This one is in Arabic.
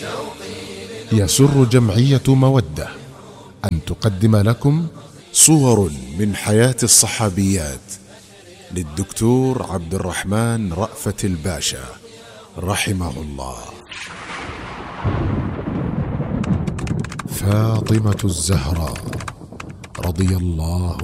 يسر جمعية مودة أن تقدم لكم صور من حياة الصحابيات للدكتور عبد الرحمن رأفت الباشا رحمه الله. فاطمة الزهراء رضي الله